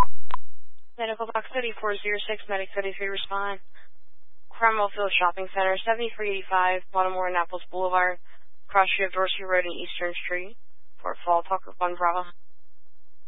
Medical box 3406, Medic 33 respond. Cromwell Field Shopping Center, 7385 Baltimore Annapolis Boulevard, cross street of Dorsey Road and Eastern Street. Fort Fall, Talker 1 Bravo.